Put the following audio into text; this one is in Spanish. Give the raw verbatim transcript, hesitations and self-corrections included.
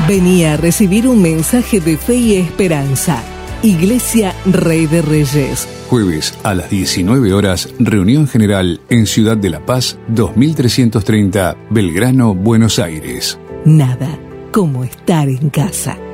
Venía a recibir un mensaje de fe y esperanza. Iglesia Rey de Reyes. Jueves a las diecinueve horas, reunión general en Ciudad de La Paz, dos mil trescientos treinta, Belgrano, Buenos Aires. Nada como estar en casa.